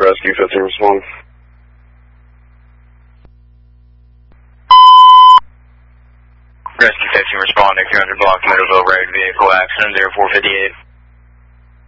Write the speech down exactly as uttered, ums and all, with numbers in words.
Rescue fifteen respond. Rescue fifteen responding, two hundred block Meadowville road, vehicle accident, zero four fifty-eight.